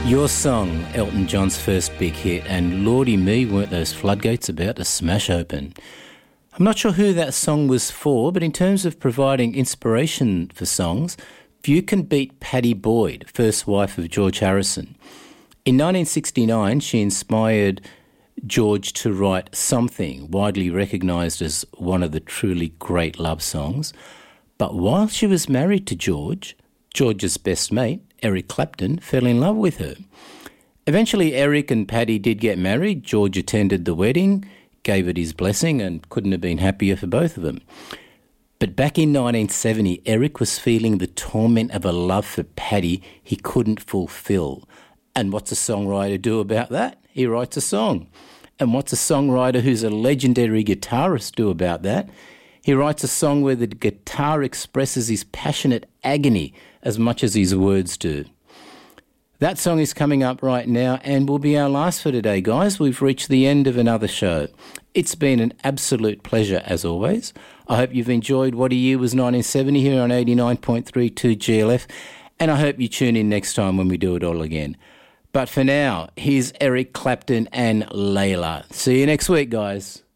Your Song, Elton John's first big hit, and lordy me, weren't those floodgates about to smash open. I'm not sure who that song was for, but in terms of providing inspiration for songs, few can beat Pattie Boyd, first wife of George Harrison. In 1969, she inspired George to write Something, widely recognised as one of the truly great love songs. But while she was married to George, George's best mate, Eric Clapton, fell in love with her. Eventually, Eric and Pattie did get married. George attended the wedding, gave it his blessing, and couldn't have been happier for both of them. But back in 1970, Eric was feeling the torment of a love for Pattie he couldn't fulfill. And what's a songwriter do about that? He writes a song. And what's a songwriter who's a legendary guitarist do about that? He writes a song where the guitar expresses his passionate agony as much as his words do. That song is coming up right now and will be our last for today, guys. We've reached the end of another show. It's been an absolute pleasure, as always. I hope you've enjoyed What a Year Was 1970 here on 89.32 GLF, and I hope you tune in next time when we do it all again. But for now, here's Eric Clapton and Layla. See you next week, guys.